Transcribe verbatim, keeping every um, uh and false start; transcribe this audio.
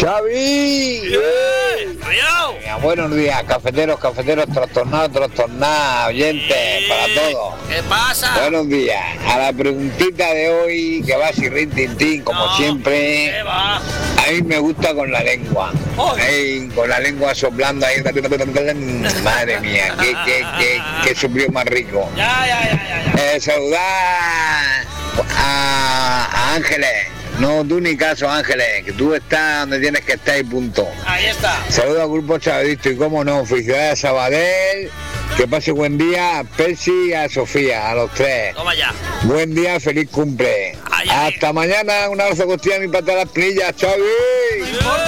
¡Xavi! ¡Eh! ¡Rayao! Venga, buenos días, cafeteros, cafeteros, trastornados, trastornados, oyentes, Eh, para todos. ¿Qué pasa? Buenos días. A la preguntita de hoy, que va así rin tin tin, como No, siempre, ¿Qué va? a mí me gusta con la lengua. ¡Ay! Ahí, con la lengua soplando ahí. Madre mía, qué, qué, qué, qué suplió más rico. Ya, ya, ya, ya, ya. Eh, saludar a, a Ángeles. No, tú ni caso, Ángeles, que tú estás donde tienes que estar y punto. Ahí está. Saludos al grupo Chavadito y cómo no, felicidades a Sabadell, que pase buen día a Percy y a Sofía, a los tres. Toma ya. Buen día, feliz cumple. Ay, ay. Hasta mañana, un abrazo costilla a mi pata de las planillas, Chavi. No importa.